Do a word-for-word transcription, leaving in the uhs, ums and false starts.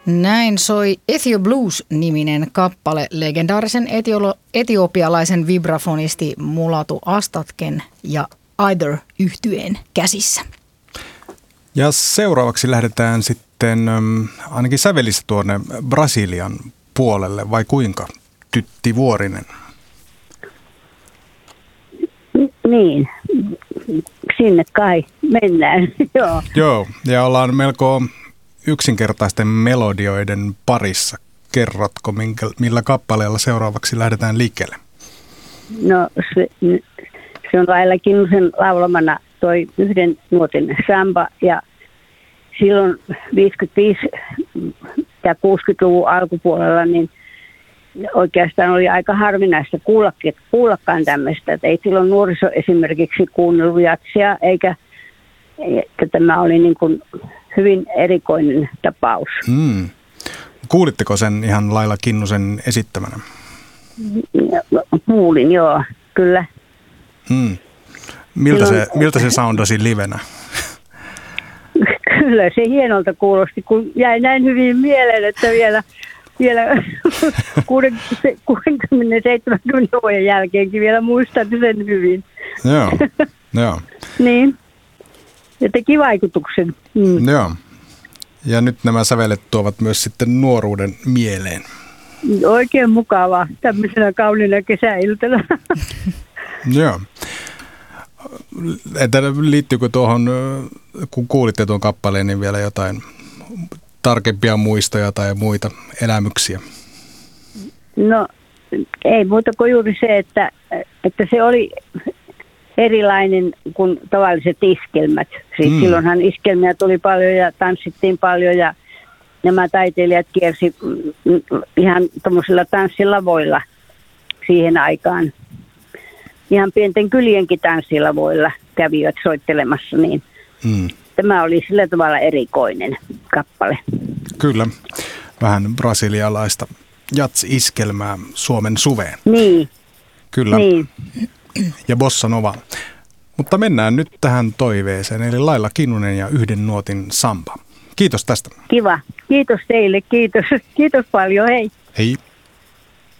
Näin soi Ethio Blues-niminen kappale legendaarisen etiolo- etiopialaisen vibrafonisti Mulatu Astatken ja Either -yhtyeen käsissä. Ja seuraavaksi lähdetään sitten äm, ainakin sävelissä tuonne Brasilian puolelle, vai kuinka, Tytti Vuorinen? Niin, sinne kai mennään, joo. Joo, ja ollaan melko yksinkertaisten melodioiden parissa. Kerrotko, minkä, millä kappaleella seuraavaksi lähdetään liikkeelle? No se, se on Laila Kinnusen laulamana toi yhden nuotin samba, ja silloin viisikymmentäviisi ja kuusikymmentäluvun alkupuolella niin oikeastaan oli aika harvinaista kuullakin, kuullakaan tämmöistä. Että ei silloin nuoriso esimerkiksi kuunnellut jatsia, eikä että tämä oli niin kuin hyvin erikoinen tapaus. Hmm. Kuulitteko sen ihan Laila Kinnusen esittämänä? Kuulin, joo, kyllä. Hmm. Miltä, se, miltä se soundasi livenä? Kyllä se hienolta kuulosti, kun jäi näin hyvin mieleen, että vielä, vielä kuusikymmentä seitsemänkymmentä vuoden jälkeenkin vielä muistan sen hyvin. Joo, joo. Niin, ja teki vaikutuksen. Mm. Joo, ja nyt nämä sävelet tuovat myös sitten nuoruuden mieleen. Oikein mukavaa tämmöisenä kauniina kesäiltana. Joo. Entä liittyykö tuohon, kun kuulitte tuon kappaleen, niin vielä jotain tarkempia muistoja tai muita elämyksiä? No ei muuta kuin juuri se, että, että se oli erilainen kuin tavalliset iskelmät. Siis mm. silloinhan iskelmiä tuli paljon ja tanssittiin paljon ja nämä taiteilijat kiersi ihan tuommoisilla tanssilavoilla siihen aikaan. Ihan pienten kylienkin tanssilavoilla kävivät soittelemassa, niin mm. tämä oli sillä tavalla erikoinen kappale. Kyllä, vähän brasilialaista jats-iskelmää Suomen suveen. Niin. Kyllä, niin. Ja bossa nova. Mutta mennään nyt tähän toiveeseen, eli Laila Kinnunen ja yhden nuotin samba. Kiitos tästä. Kiva. Kiitos teille, kiitos. Kiitos paljon, hei. Hei.